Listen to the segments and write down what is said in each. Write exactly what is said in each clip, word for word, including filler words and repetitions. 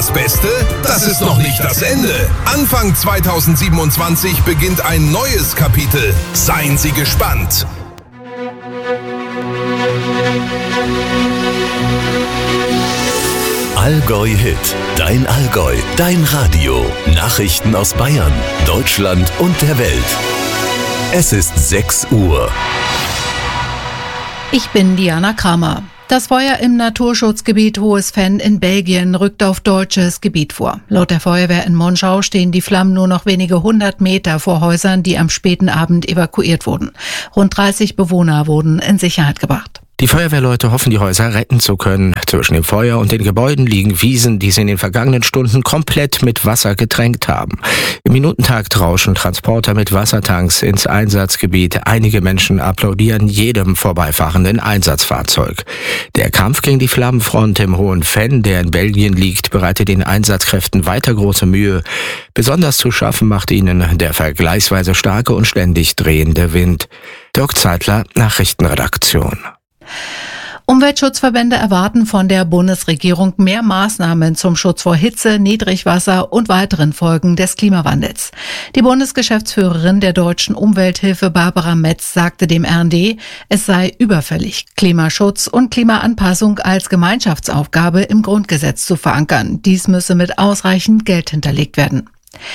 Das Beste, das ist noch nicht das Ende. Anfang zweitausendsiebenundzwanzig beginnt ein neues Kapitel. Seien Sie gespannt. Allgäu Hit, dein Allgäu, dein Radio. Nachrichten aus Bayern, Deutschland und der Welt. Es ist sechs Uhr. Ich bin Diana Kramer. Das Feuer im Naturschutzgebiet Hohes Venn in Belgien rückt auf deutsches Gebiet vor. Laut der Feuerwehr in Monschau stehen die Flammen nur noch wenige hundert Meter vor Häusern, die am späten Abend evakuiert wurden. Rund dreißig Bewohner wurden in Sicherheit gebracht. Die Feuerwehrleute hoffen, die Häuser retten zu können. Zwischen dem Feuer und den Gebäuden liegen Wiesen, die sie in den vergangenen Stunden komplett mit Wasser getränkt haben. Im Minutentakt rauschen Transporter mit Wassertanks ins Einsatzgebiet. Einige Menschen applaudieren jedem vorbeifahrenden Einsatzfahrzeug. Der Kampf gegen die Flammenfront im Hohen Venn, der in Belgien liegt, bereitet den Einsatzkräften weiter große Mühe. Besonders zu schaffen macht ihnen der vergleichsweise starke und ständig drehende Wind. Dirk Zeitler, Nachrichtenredaktion. Umweltschutzverbände erwarten von der Bundesregierung mehr Maßnahmen zum Schutz vor Hitze, Niedrigwasser und weiteren Folgen des Klimawandels. Die Bundesgeschäftsführerin der Deutschen Umwelthilfe Barbara Metz sagte dem R N D, es sei überfällig, Klimaschutz und Klimaanpassung als Gemeinschaftsaufgabe im Grundgesetz zu verankern. Dies müsse mit ausreichend Geld hinterlegt werden.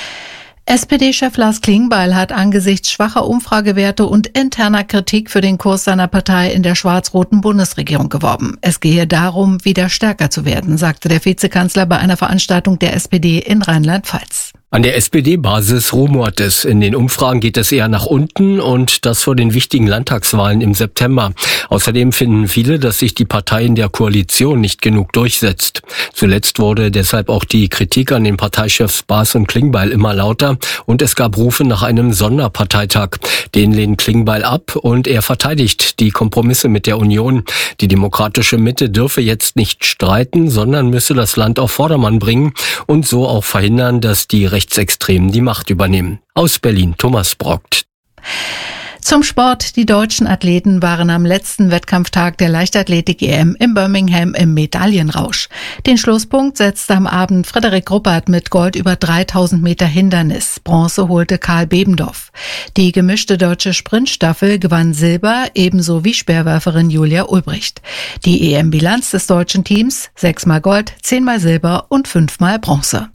S P D-Chef Lars Klingbeil hat angesichts schwacher Umfragewerte und interner Kritik für den Kurs seiner Partei in der schwarz-roten Bundesregierung geworben. Es gehe darum, wieder stärker zu werden, sagte der Vizekanzler bei einer Veranstaltung der S P D in Rheinland-Pfalz. An der S P D-Basis rumort es. In den Umfragen geht es eher nach unten und das vor den wichtigen Landtagswahlen im September. Außerdem finden viele, dass sich die Partei in der Koalition nicht genug durchsetzt. Zuletzt wurde deshalb auch die Kritik an den Parteichefs Baas und Klingbeil immer lauter und es gab Rufe nach einem Sonderparteitag. Den lehnt Klingbeil ab und er verteidigt die Kompromisse mit der Union. Die demokratische Mitte dürfe jetzt nicht streiten, sondern müsse das Land auf Vordermann bringen und so auch verhindern, dass die Rechtsextremen die Macht übernehmen. Aus Berlin, Thomas Brockt. Zum Sport. Die deutschen Athleten waren am letzten Wettkampftag der Leichtathletik-E M in Birmingham im Medaillenrausch. Den Schlusspunkt setzte am Abend Frederik Gruppert mit Gold über dreitausend Meter Hindernis. Bronze holte Karl Bebendorf. Die gemischte deutsche Sprintstaffel gewann Silber, ebenso wie Speerwerferin Julia Ulbricht. Die E M-Bilanz des deutschen Teams: sechsmal Gold, zehnmal Silber und fünfmal Bronze.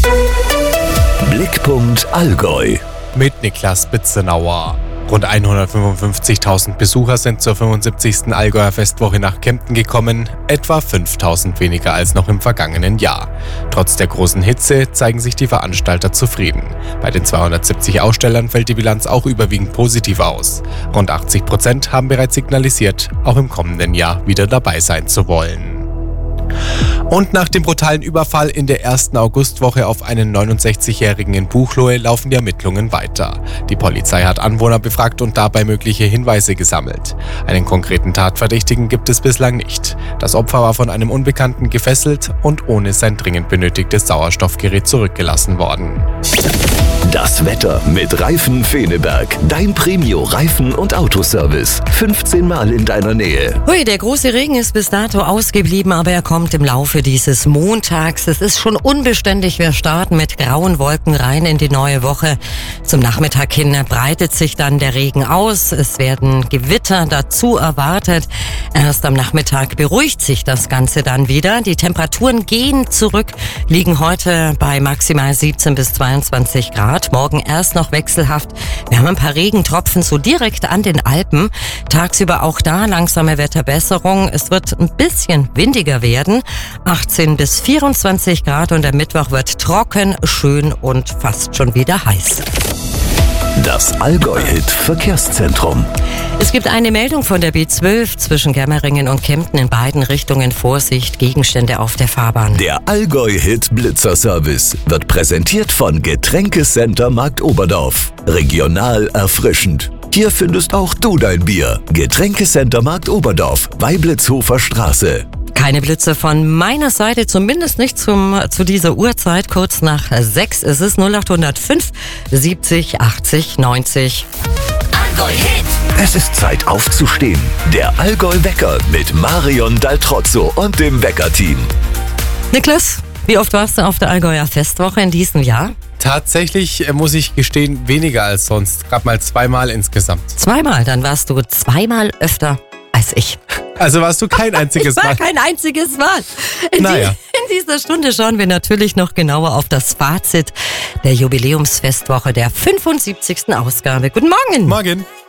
Blickpunkt Allgäu mit Niklas Bitzenauer. Rund hundertfünfundfünfzigtausend Besucher sind zur fünfundsiebzigsten Allgäuer Festwoche nach Kempten gekommen, etwa fünftausend weniger als noch im vergangenen Jahr. Trotz der großen Hitze zeigen sich die Veranstalter zufrieden. Bei den zweihundertsiebzig Ausstellern fällt die Bilanz auch überwiegend positiv aus. Rund achtzig Prozent haben bereits signalisiert, auch im kommenden Jahr wieder dabei sein zu wollen. Und nach dem brutalen Überfall in der ersten Augustwoche auf einen neunundsechzigjährigen in Buchloe laufen die Ermittlungen weiter. Die Polizei hat Anwohner befragt und dabei mögliche Hinweise gesammelt. Einen konkreten Tatverdächtigen gibt es bislang nicht. Das Opfer war von einem Unbekannten gefesselt und ohne sein dringend benötigtes Sauerstoffgerät zurückgelassen worden. Das Wetter mit Reifen Feneberg. Dein Premio-Reifen- und Autoservice. fünfzehn Mal in deiner Nähe. Hui, der große Regen ist bis dato ausgeblieben, aber er kommt im Laufe dieses Montags. Es ist schon unbeständig. Wir starten mit grauen Wolken rein in die neue Woche. Zum Nachmittag hin breitet sich dann der Regen aus. Es werden Gewitter dazu erwartet. Erst am Nachmittag beruhigt sich das Ganze dann wieder. Die Temperaturen gehen zurück, liegen heute bei maximal siebzehn bis zweiundzwanzig Grad. Morgen erst noch wechselhaft. Wir haben ein paar Regentropfen so direkt an den Alpen. Tagsüber auch da langsame Wetterbesserung. Es wird ein bisschen windiger werden. achtzehn bis vierundzwanzig Grad und der Mittwoch wird trocken, schön und fast schon wieder heiß. Das Allgäu-Hit Verkehrszentrum. Es gibt eine Meldung von der B zwölf zwischen Germeringen und Kempten in beiden Richtungen. Vorsicht, Gegenstände auf der Fahrbahn. Der Allgäu-Hit Blitzerservice wird präsentiert von Getränkecenter Markt Oberdorf. Regional erfrischend. Hier findest auch du dein Bier. Getränkecenter Markt Oberdorf, Weiblitzhofer Straße. Keine Blitze von meiner Seite, zumindest nicht zum, zu dieser Uhrzeit. Kurz nach sechs ist es. null acht null fünf siebzig achtzig neunzig. Allgäu-Hit. Es ist Zeit aufzustehen. Der Allgäu-Wecker mit Marion Daltrozzo und dem Wecker-Team. Niklas, Wie oft warst du auf der Allgäuer Festwoche in diesem Jahr? Tatsächlich äh, muss ich gestehen, weniger als sonst. Gerade mal zweimal insgesamt. Zweimal, dann warst du zweimal öfter als ich. Also warst du kein einziges Ich war Mal. kein einziges Mal. In, Naja. die, in dieser Stunde schauen wir natürlich noch genauer auf das Fazit der Jubiläumsfestwoche der fünfundsiebzigsten Ausgabe. Guten Morgen. Morgen.